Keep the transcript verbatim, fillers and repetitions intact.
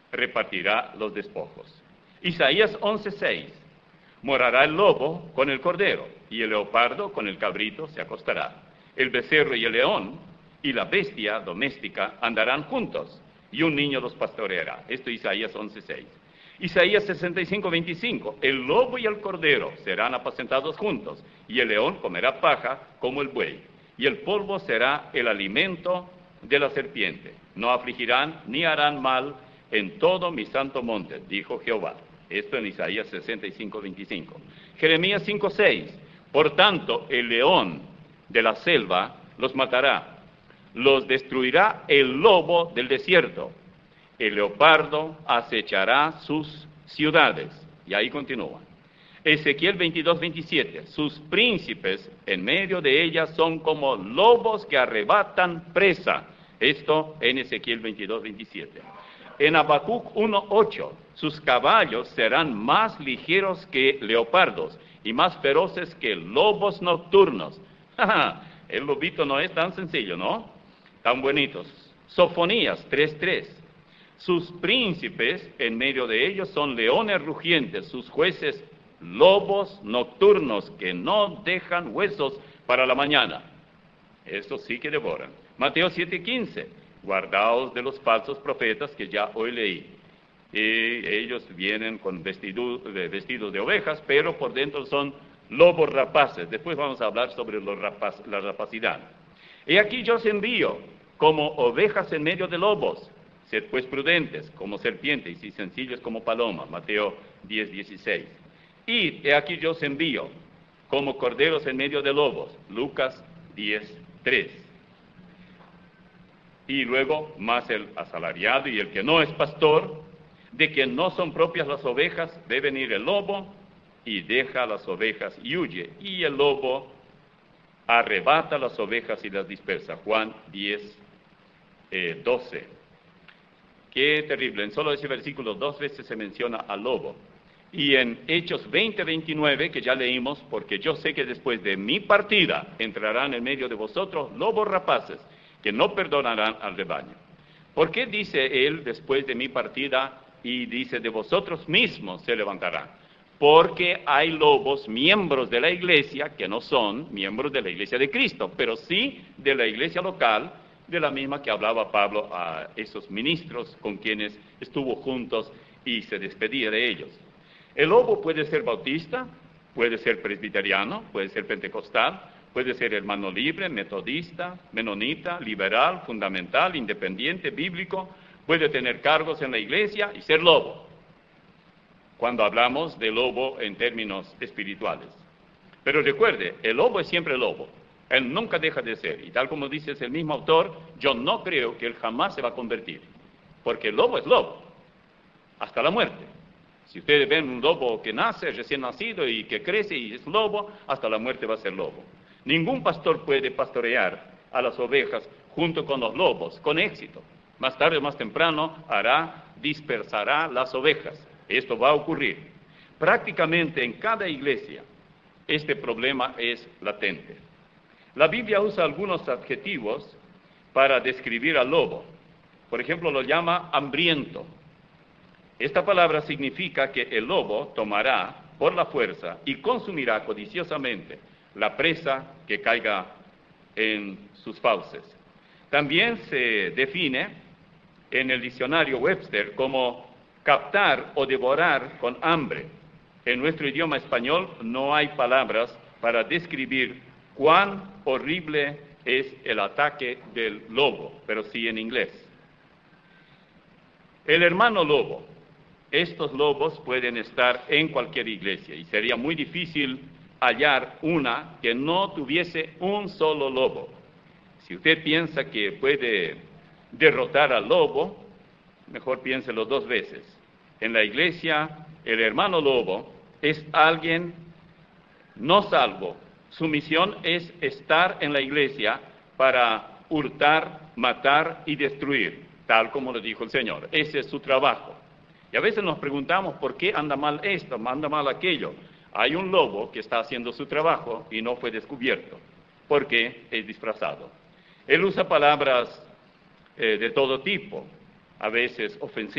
repartirá los despojos. Isaías once seis. Morará el lobo con el cordero, y el leopardo con el cabrito se acostará. El becerro y el león y la bestia doméstica andarán juntos, y un niño los pastoreará. Esto es Isaías once seis. Isaías sesenta y cinco veinticinco. El lobo y el cordero serán apacentados juntos, y el león comerá paja como el buey, y el polvo será el alimento de la serpiente. No afligirán ni harán mal en todo mi santo monte, dijo Jehová. Esto en Isaías sesenta y cinco veinticinco. Jeremías cinco seis. Por tanto, el león de la selva los matará, los destruirá el lobo del desierto, el leopardo acechará sus ciudades. Y ahí continúa. Ezequiel veintidós veintisiete. Sus príncipes en medio de ellas son como lobos que arrebatan presa. Esto en Ezequiel veintidós veintisiete. En Habacuc uno ocho. Sus caballos serán más ligeros que leopardos y más feroces que lobos nocturnos. El lobito no es tan sencillo, ¿no? Tan bonitos. Sofonías tres tres. Sus príncipes en medio de ellos son leones rugientes, sus jueces lobos nocturnos que no dejan huesos para la mañana. Estos sí que devoran. Mateo siete quince. Guardaos de los falsos profetas que ya hoy leí. Y ellos vienen con vestidos de, vestidos de ovejas, pero por dentro son lobos rapaces. Después vamos a hablar sobre los rapaz, la rapacidad. Y aquí yo os envío como ovejas en medio de lobos. Sed pues prudentes como serpientes y sencillos como palomas. Mateo diez dieciséis. Y he aquí yo os envío como corderos en medio de lobos. Lucas diez tres. Y luego, más el asalariado y el que no es pastor, de que no son propias las ovejas, ve venir el lobo y deja las ovejas y huye. Y el lobo arrebata las ovejas y las dispersa. Juan diez doce. Qué terrible. En solo ese versículo dos veces se menciona al lobo. Y en Hechos veinte veintinueve, que ya leímos, porque yo sé que después de mi partida entrarán en medio de vosotros lobos rapaces, que no perdonarán al rebaño. ¿Por qué dice él después de mi partida y dice de vosotros mismos se levantarán? Porque hay lobos, miembros de la iglesia, que no son miembros de la iglesia de Cristo, pero sí de la iglesia local, de la misma que hablaba Pablo a esos ministros con quienes estuvo juntos y se despedía de ellos. El lobo puede ser bautista, puede ser presbiteriano, puede ser pentecostal, puede ser hermano libre, metodista, menonita, liberal, fundamental, independiente, bíblico, puede tener cargos en la iglesia y ser lobo, cuando hablamos de lobo en términos espirituales. Pero recuerde, el lobo es siempre lobo, él nunca deja de ser, y tal como dice el mismo autor, yo no creo que él jamás se va a convertir, porque el lobo es lobo, hasta la muerte. Si ustedes ven un lobo que nace, recién nacido, y que crece y es lobo, hasta la muerte va a ser lobo. Ningún pastor puede pastorear a las ovejas junto con los lobos, con éxito. Más tarde o más temprano hará, dispersará las ovejas. Esto va a ocurrir. Prácticamente en cada iglesia este problema es latente. La Biblia usa algunos adjetivos para describir al lobo. Por ejemplo, lo llama hambriento. Esta palabra significa que el lobo tomará por la fuerza y consumirá codiciosamente la presa que caiga en sus fauces. También se define en el diccionario Webster como captar o devorar con hambre. En nuestro idioma español no hay palabras para describir cuán horrible es el ataque del lobo, pero sí en inglés. El hermano lobo. Estos lobos pueden estar en cualquier iglesia y sería muy difícil hallar una que no tuviese un solo lobo. Si usted piensa que puede derrotar al lobo, mejor piénselo dos veces. En la iglesia, el hermano lobo es alguien no salvo. Su misión es estar en la iglesia para hurtar, matar y destruir, tal como lo dijo el Señor. Ese es su trabajo. Y a veces nos preguntamos por qué anda mal esto, anda mal aquello. Hay un lobo que está haciendo su trabajo y no fue descubierto, porque es disfrazado. Él usa palabras eh, de todo tipo, a veces ofensivas.